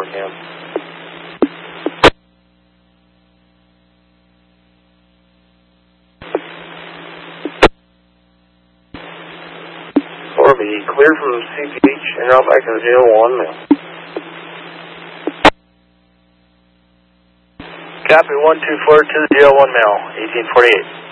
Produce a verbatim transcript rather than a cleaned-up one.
Cam. four B, clear from C P H and route back to the J L one mail. Copy one two four to the J L one mail, eighteen forty-eight.